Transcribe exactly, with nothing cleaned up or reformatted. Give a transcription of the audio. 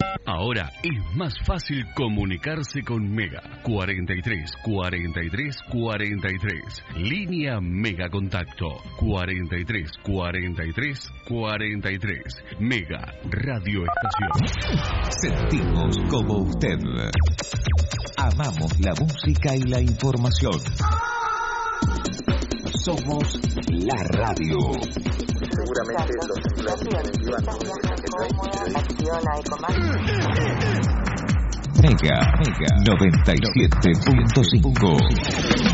Ahora es más fácil comunicarse con Mega. cuarenta y tres, cuarenta y tres, cuarenta y tres. Línea Mega Contacto. cuarenta y tres, cuarenta y tres, cuarenta y tres. Mega Radio Estación. Sentimos como usted. Amamos la música y la información. Somos la radio. Seguramente los Mega, Mega noventa y siete punto cinco.